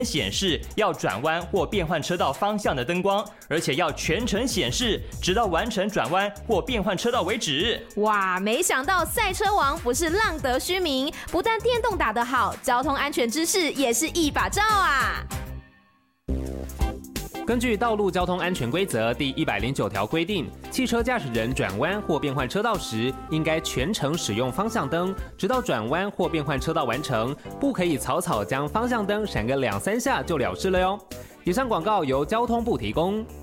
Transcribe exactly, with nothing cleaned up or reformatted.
显示要转弯或变换车道方向的灯光，而且要全程显示，直到完成转弯或变换车道为止。 哇，没想到赛车王不是浪得虚名，不但电动打得好，交通安全知识也是一把照啊！ 根据《道路交通安全规则》第一百零九条规定，汽车驾驶人转弯或变换车道时，应该全程使用方向灯，直到转弯或变换车道完成，不可以草草将方向灯闪个两三下就了事了哟。以上广告由交通部提供。